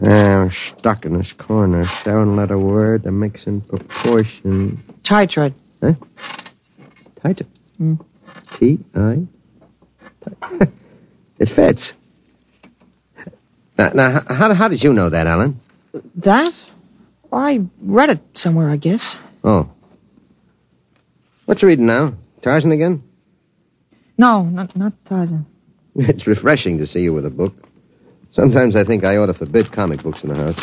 I'm stuck in this corner. 7-letter word, the mixing proportion. Titrate. Huh? Titrate? T-I? It fits. Now, how did you know that, Alan? That? I read it somewhere, I guess. Oh. What you reading now? Tarzan again? No, not Tarzan. It's refreshing to see you with a book. Sometimes I think I ought to forbid comic books in the house.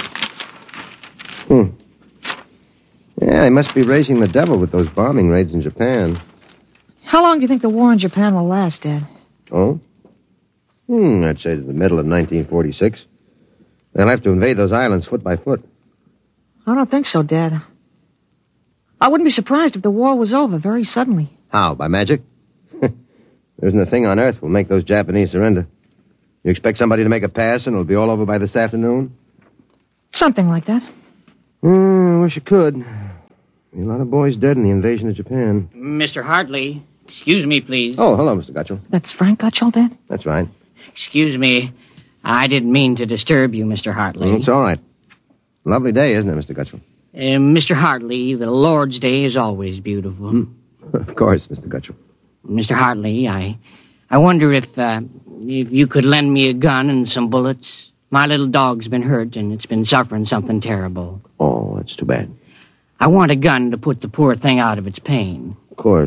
Yeah, they must be raising the devil with those bombing raids in Japan. How long do you think the war in Japan will last, Dad? Oh? I'd say to the middle of 1946. They'll have to invade those islands foot by foot. I don't think so, Dad. I wouldn't be surprised if the war was over very suddenly. How, by magic? There isn't a thing on earth will make those Japanese surrender. You expect somebody to make a pass and it'll be all over by this afternoon? Something like that. I wish it could. A lot of boys dead in the invasion of Japan. Mr. Hartley, excuse me, please. Oh, hello, Mr. Gutchell. That's Frank Gutchell, Dad? That's right. Excuse me. I didn't mean to disturb you, Mr. Hartley. It's all right. Lovely day, isn't it, Mr. Gutchell? Mr. Hartley, the Lord's Day is always beautiful. Of course, Mr. Gutchell. Mr. Hartley, I wonder if you could lend me a gun and some bullets. My little dog's been hurt, and it's been suffering something terrible. Oh, that's too bad. I want a gun to put the poor thing out of its pain. Of course.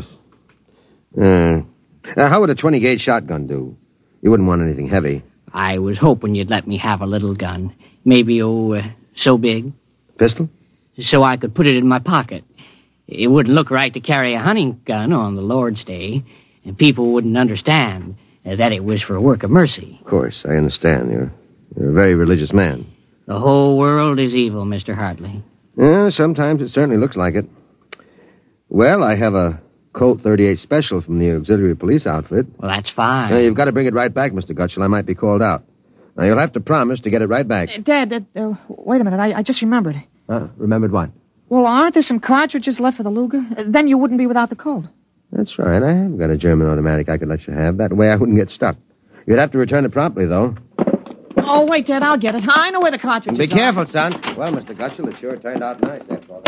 How would a 20-gauge shotgun do? You wouldn't want anything heavy. I was hoping you'd let me have a little gun. Maybe, so big. Pistol? So I could put it in my pocket. It wouldn't look right to carry a hunting gun on the Lord's Day, and people wouldn't understand that it was for a work of mercy. Of course, I understand. You're a very religious man. The whole world is evil, Mr. Hartley. Yeah, sometimes it certainly looks like it. Well, I have a Colt 38 Special from the auxiliary police outfit. Well, that's fine. You've got to bring it right back, Mr. Gutchell. I might be called out. Now, you'll have to promise to get it right back. Dad, wait a minute. I just remembered. Remembered what? Well, aren't there some cartridges left for the Luger? Then you wouldn't be without the Colt. That's right. I have got a German automatic I could let you have. That way I wouldn't get stuck. You'd have to return it promptly, though. Oh, wait, Dad, I'll get it. I know where the cartridges are. Be careful, son. Well, Mr. Gutchell, it sure turned out nice after all that.